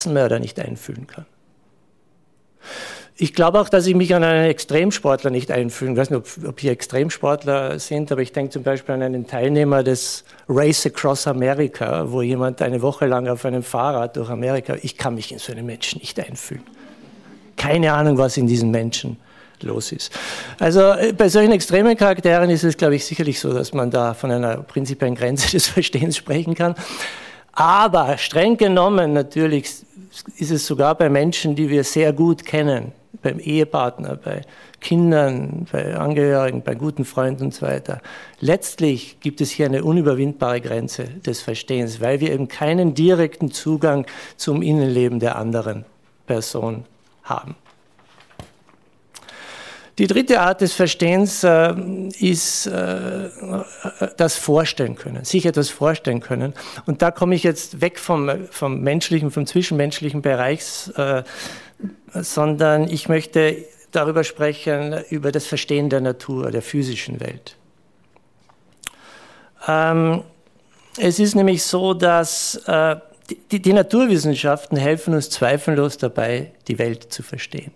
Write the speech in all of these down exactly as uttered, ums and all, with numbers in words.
Mörder nicht einfühlen kann. Ich glaube auch, dass ich mich an einen Extremsportler nicht einfühlen kann. Ich weiß nicht, ob hier Extremsportler sind, aber ich denke zum Beispiel an einen Teilnehmer des Race Across America, wo jemand eine Woche lang auf einem Fahrrad durch Amerika, ich kann mich in so einen Menschen nicht einfühlen. Keine Ahnung, was in diesen Menschen los ist. Also bei solchen extremen Charakteren ist es, glaube ich, sicherlich so, dass man da von einer prinzipiellen Grenze des Verstehens sprechen kann. Aber streng genommen natürlich ist es sogar bei Menschen, die wir sehr gut kennen, beim Ehepartner, bei Kindern, bei Angehörigen, bei guten Freunden und so weiter. Letztlich gibt es hier eine unüberwindbare Grenze des Verstehens, weil wir eben keinen direkten Zugang zum Innenleben der anderen Person haben. Die dritte Art des Verstehens äh, ist äh, das Vorstellen können, sich etwas vorstellen können. Und da komme ich jetzt weg vom, vom menschlichen, vom zwischenmenschlichen Bereich, äh, sondern ich möchte darüber sprechen, über das Verstehen der Natur, der physischen Welt. Ähm, es ist nämlich so, dass äh, die, die Naturwissenschaften helfen uns zweifellos dabei, die Welt zu verstehen.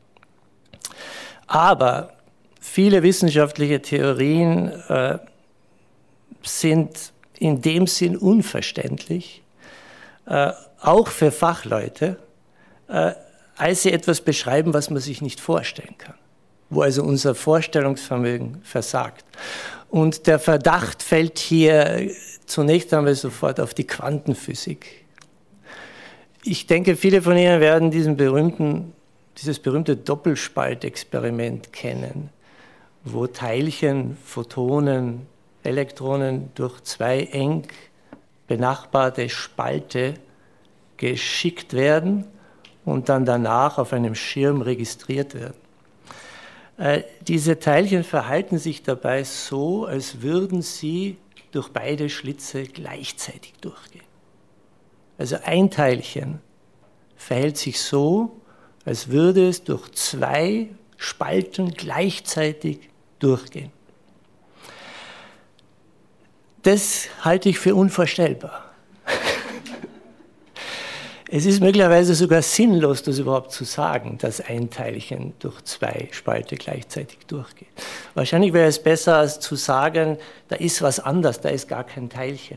Aber viele wissenschaftliche Theorien äh, sind in dem Sinn unverständlich, äh, auch für Fachleute, äh, als sie etwas beschreiben, was man sich nicht vorstellen kann, wo also unser Vorstellungsvermögen versagt. Und der Verdacht fällt hier zunächst einmal sofort auf die Quantenphysik. Ich denke, viele von Ihnen werden diesen berühmten, dieses berühmte Doppelspaltexperiment kennen, wo Teilchen, Photonen, Elektronen durch zwei eng benachbarte Spalte geschickt werden und dann danach auf einem Schirm registriert werden. Äh, diese Teilchen verhalten sich dabei so, als würden sie durch beide Schlitze gleichzeitig durchgehen. Also ein Teilchen verhält sich so, als würde es durch zwei Spalten gleichzeitig durchgehen. Das halte ich für unvorstellbar. Es ist möglicherweise sogar sinnlos, das überhaupt zu sagen, dass ein Teilchen durch zwei Spalte gleichzeitig durchgeht. Wahrscheinlich wäre es besser, als zu sagen, da ist was anders, da ist gar kein Teilchen.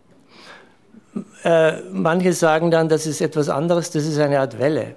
Äh, manche sagen dann, das ist etwas anderes, das ist eine Art Welle.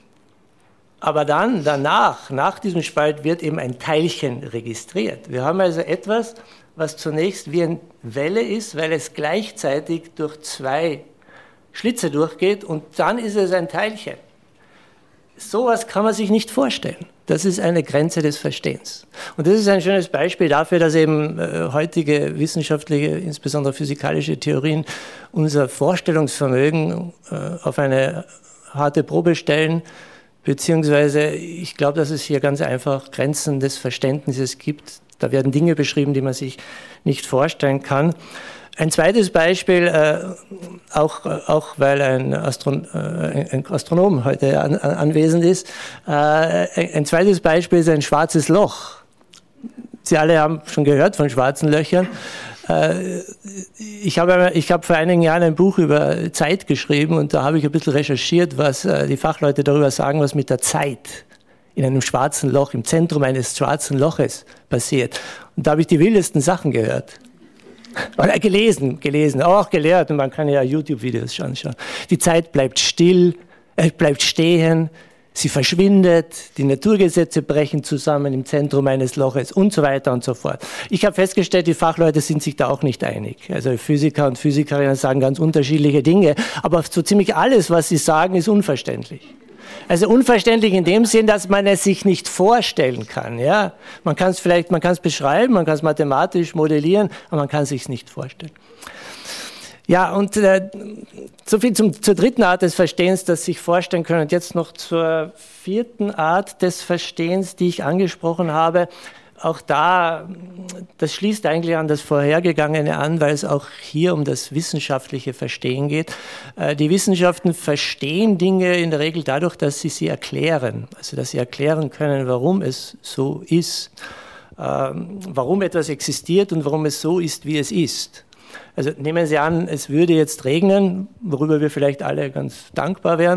Aber dann, danach, nach diesem Spalt wird eben ein Teilchen registriert. Wir haben also etwas, was zunächst wie eine Welle ist, weil es gleichzeitig durch zwei Schlitze durchgeht und dann ist es ein Teilchen. Sowas kann man sich nicht vorstellen. Das ist eine Grenze des Verstehens. Und das ist ein schönes Beispiel dafür, dass eben äh, heutige wissenschaftliche, insbesondere physikalische Theorien unser Vorstellungsvermögen äh, auf eine harte Probe stellen, beziehungsweise ich glaube, dass es hier ganz einfach Grenzen des Verständnisses gibt. Da werden Dinge beschrieben, die man sich nicht vorstellen kann. Ein zweites Beispiel, äh, auch, auch weil ein, Astron äh, ein Astronom heute an, an, anwesend ist, äh, ein zweites Beispiel ist ein schwarzes Loch. Sie alle haben schon gehört von schwarzen Löchern. Äh, ich habe ich hab vor einigen Jahren ein Buch über Zeit geschrieben und da habe ich ein bisschen recherchiert, was äh, die Fachleute darüber sagen, was mit der Zeit in einem schwarzen Loch, im Zentrum eines schwarzen Loches passiert. Und da habe ich die wildesten Sachen gehört. Oder gelesen, gelesen, auch gelehrt und man kann ja YouTube-Videos anschauen. Die Zeit bleibt still, äh, bleibt stehen, sie verschwindet, die Naturgesetze brechen zusammen im Zentrum eines Loches und so weiter und so fort. Ich habe festgestellt, die Fachleute sind sich da auch nicht einig. Also Physiker und Physikerinnen sagen ganz unterschiedliche Dinge, aber so ziemlich alles, was sie sagen, ist unverständlich. Also unverständlich in dem Sinn, dass man es sich nicht vorstellen kann. Ja? Man kann es vielleicht, man kann es beschreiben, man kann es mathematisch modellieren, aber man kann es sich nicht vorstellen. Ja, und äh, so viel zum, zur dritten Art des Verstehens, das sich vorstellen können. Und jetzt noch zur vierten Art des Verstehens, die ich angesprochen habe. Auch da, das schließt eigentlich an das Vorhergegangene an, weil es auch hier um das wissenschaftliche Verstehen geht. Die Wissenschaften verstehen Dinge in der Regel dadurch, dass sie sie erklären. Also, dass sie erklären können, warum es so ist, warum etwas existiert und warum es so ist, wie es ist. Also nehmen Sie an, es würde jetzt regnen, worüber wir vielleicht alle ganz dankbar wären.